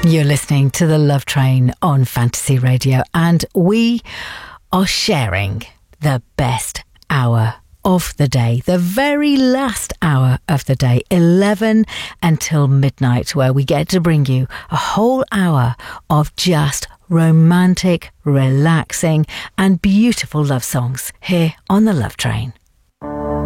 You're listening to The Love Train on Fantasy Radio, and we are sharing the best hour of the day, the very last hour of the day, 11 until midnight, where we get to bring you a whole hour of just romantic, relaxing and beautiful love songs here on The Love Train.